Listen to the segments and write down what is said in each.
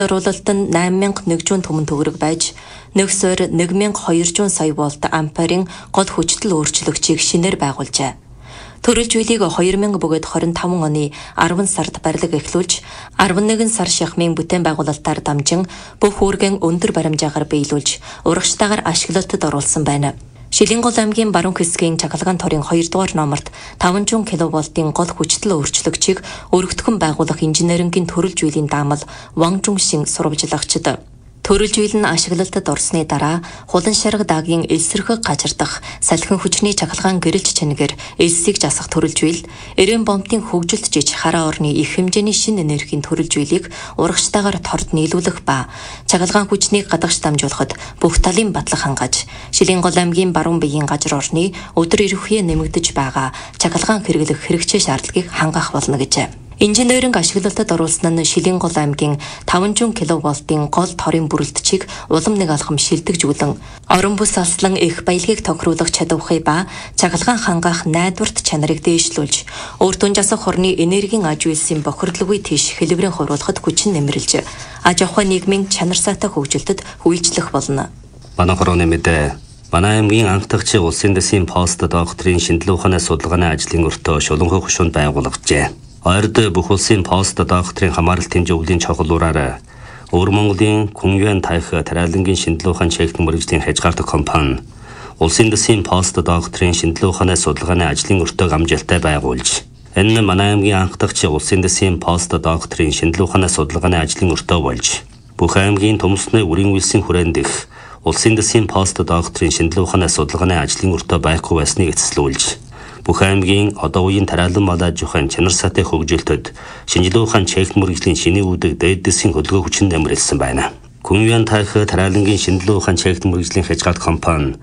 Уралданд 8100 түмэн төгрөг байж, нэг суур 1200 сая вольт амперийн гол хүчтэй өөрчлөгчийг шинээр байгуулжээ. Төрөлж үйлийг 2000 бөгөөд 25 оны 10 сард барилга эхлүүлж, 11 сар шахмын бүтээн байгуулалтаар дамжин бүх үүргэн өндөр баримжаагаар биелүүлж, урагштайгаар ашиглалтад оруулсан байна. Шилэнгол аймгийн баруун хэсгийн Чахалгаан торын 2 дугаар номерт 500 кВт-ийн гол хүчтэй өөрчлөгчийг өргөдгөн байгуулах инженерингийн төрөлж үйлийн даамал Ван Жуншин сурвалжлагчид. Төрөлж үйл нь ашиглалтад орсны дараа хулан шарга даагийн элсэрхэг гажирдах салхин хүчний Чахалгаан гэрэлж чангаар элсийг засах төрөлж үйл, эрээн бомбын хөгжилт жиж хараа орны их хэмжээний шинэ энергийн төрөлж үйлийг урагштайгаар торд нийлүүлэх ба Чахалгаан хүчнийг гадагш дамжуулахад бүх талын батлах хангаж, Шилэнгол аймгийн баруун биеийн газар орны өдөр ирүүхий нэмэгдэж байгаа Чахалгаан хэрэглэх хэрэгцээ шаардлагыг хангах болно гэжээ. Инженеринг ашиглалтад оруулсан нь Шилэнгол аймгийн 500 кВт-ийн гол торын бүрэлдэхийг улам нэг алхам шилдэгжүүлэн, орон бүс алслан их баялагийг тохируулах чадвархай ба Чахалгаан хангах найдварт чанарыг дээшлүүлж, өөр түн жасах хорны энергийн аж үйлсийн бохирдлогыг тийш хэлбэрийн хуруулахад хүчин нэмэрлж, аж ахуй нийгмийн чанар сайтай хөгжилтөд үйлчлэх болно. Манай хорооны мэдээ Манай аймгийн анх дахь улсын дэсийн пост докторийн шинжилгээ ухааны судалгааны ажлын өртөө шуланхуй хөшөөнд байгуулагджээ. Ойрд бүх улсын пост докторийн хамааралт хэмжээвлийн чухлуураар Өвөр Монголын Күнюан Тайх тариалангийн шинжилгээ ухааны чектэн мэргэжлийн хязгаарлалт компани улсын дэсийн пост докторийн шинжилгээ ухааны судалгааны ажлын өртөөг амжилттай байгуулж, энэ манай аймгийн анх дахь улсын дэсийн пост докторийн шинжилгээ ухааны судалгааны ажлын өртөө болж, бүх аймгийн төмөсний үрийн үйлсийн хүрээнд их улсын дэсийн пост докторийн шинжилгээ ухааны судалгааны ажлын өртөө байхгүй байсныг эцэслүүлж, бүх аймгийн одоо үеийн тариалан малаж ухаан чанар сайтай хөгжилтөд шинжилгээ ухааны чектэн мэргэжлийн шинэ үүдэг дээд дэсийн хөдөлгөөн хүчин нэмрэлсэн байна. Күнюан Тайх тариалангийн шинжилгээ ухааны чектэн мэргэжлийн хязгаарлалт компани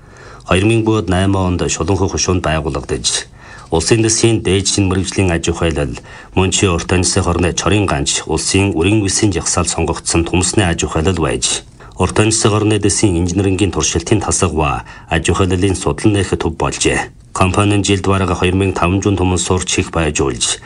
2008 онд шуланхуй хөшөөнд байгуулагдаж, улсын дэсийн дээд шинэ мэргэжлийн аж ахуйлал, мөн ч урт анисны хорны чорын ганч улсын үрийн үйлсийн жагсаал сонгогдсон төмсний аж ахуйлал байж, урт анисны хорны дэсийн инженерингийн туршилтын тасаг ба аж ахуйлалын судлан нэх төв болжээ. Компани жилд бараг 2500 түмэн сурч их байжуулж,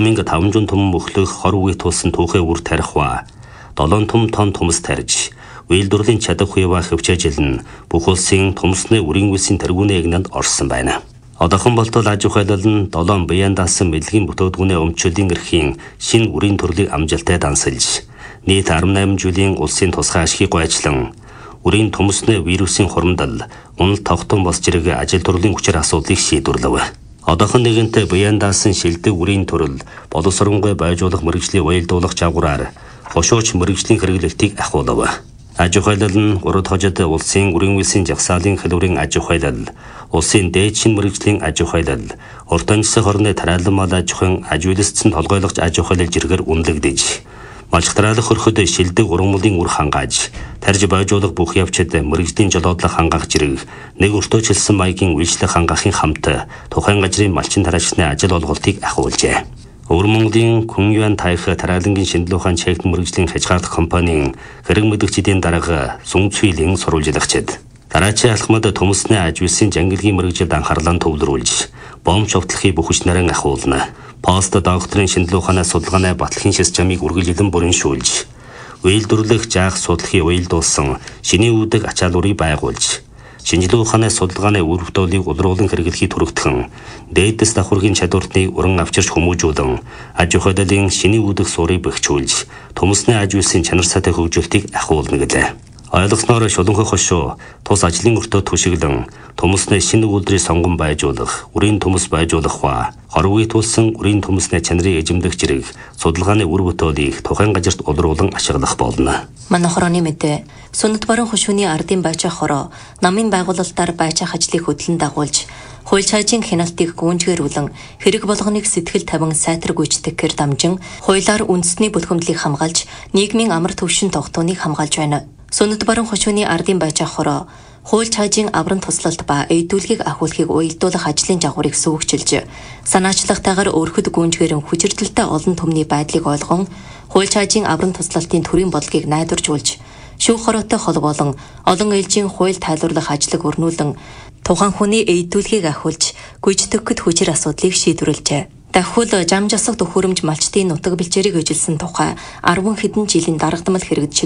3500 түмэн мөхлөх 20 үе тулсан түүхээ үр тарих ба 7 тонн төмс тарьж, үйлдвэрлэлийн чадвархүй ба хөвчөжилн бүх улсын төмсний үрийн үйлсийн тэргүүний эгнэнд орсон байна. Одоохон болтол аж ахуйлал нь 7 биеэн даасан мэдлэгийн бүтээдгүүний өмчлөлийн эрхийн шинэ үрийн төрлийг амжилттай дансалж, нийт 18 жилийн улсын тусгай ашгийг гойчлан, үрийн төмсний вирусын хурамдал, унал тогтон бос зэрэг ажил төрлийн хүчээр асуудлыг шийдвэрлэв. Одоохон нэгэнтээ биеэн даасан шилдэг үрийн төрөл боловсронгуй байжуулах мэргэжлийн уялдуулах жагвараар хошууч мэргэжлийн хэрэглэлтийг ахиулав. Аж ахуйлал нь урд хожид улсын үрийн үйлсийн жагсаалын хэлбэрийн аж ахуйлал, улсын дээд шинэ мэргэжлийн аж ахуйлал, урт анисны хорны тариалан мал аж ахуйн аж үйлсцэн толгойлогч аж ахуйлал зэрэгээр үнэлэгдэж, малчтраалах хөрөхөд шилдэг ургамлын үр хангааж, тарж байжуулах бүх явцад мэргэжлийн жолоодлого хангаах зэрэг нэг өртөөчлсөн маягийн үйлчлэг хангахын хамт тухайн газрын малчин тараачны ажил олголтыг ахиулжээ. Өвөр Монголын Күнюан Тайх тариалангийн шинжилгээ ухааны чектэн мэргэжлийн хязгаарлалт компанийн хэрэг мэдгчдийн дарга Сүнг Цүйлэн сурвалжлагчид дараачийн алхмад төмсний аж үйлсийн жангилгийн мэргэжилд анхаарлаа төвлөрүүлж, бомб шовтлохыг бүх хүч наран ахиулна. Пост докторийн шинжилгээ ухааны судалгааны батлагын системийг үргэлжлэн бүрэншүүлж, үйлдвэрлэх жаах судлахыг уялдуулсан шинэ үүдэг ачааллуудыг байгуулж, шинжилгээ ухааны судалгааны үр бүтээлийг улруулан хэрэглэхийг түрэгдхэн, дээдэс давхаргийн чадварыг уран авчирч хүмүүжүүлэн, аж ахуйлалын шинэ үүдэг суурийг бэхжүүлж, төмсний аж үйлсийн чанар сайтай хөгжилтийг ахиулна гэлээ. Ойлгосноор шуланхуй хошуу тус ажлын өртөө түшиглэн, төмсний шинэ үйлдвэрийг сонгон байжуулах, үрийн төмс байжуулах ба 20 үе тулсан үрийн төмсний чанарыг эзэмдэх зэрэг судалгааны үр бүтээлийг тухайн газарт улруулан ашиглах болно. Манай хорооны мэдээ Сүнэт баруун хөшөөний ардын байчаа хороо намын байгуулалтаар байчаах ажлыг хөтлөн дагуулж, хууль цаажийн хяналтыг гүйцэтгүүлэн, хэрэг болгоныг сэтгэл тавин сайтар гүйцэтгэхээр дамжин, хуулиар үндэсний бүлхэмдлийг хамгаалж, нийгмийн амар төвшин тогтооныг хамгаалж байна. Сүнэт баруун хөшөөний ардын байчаа хороо хууль цаажийн аврам туслалт ба эйдүүлгийг ахиулахыг уялдуулах ажлын жагварыг сүүгчилж, санаачлагтайгаар өөрөхөд гүйцгээрэн хүчирдэлтэй олон түмний байдлыг ойлгон, хууль цаажийн аврам туслалтын төрийн бодлогыг найдваржуулж, шүүх хороотой холбоолон олон ээлжийн хууль тайлбарлах ажлыг өрнүүлэн, тухайн хүний эйдүүлгийг ахиулж, гүйцэтгэхэд хүчир асуудлыг шийдвэрлэжээ. Дахиуд жам жасах төхөөрөмж малчтын нутаг бэлчээрийг эжилсэн тухай 10 хэдэн жилийн дарагдмал хэрэгжиж